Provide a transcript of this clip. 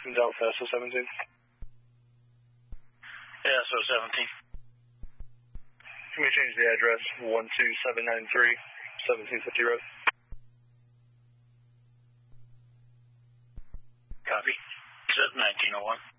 Delta SO17. Yeah, SO17. Can we change the address? 12793, 1750 Road. Copy. Is that 1901?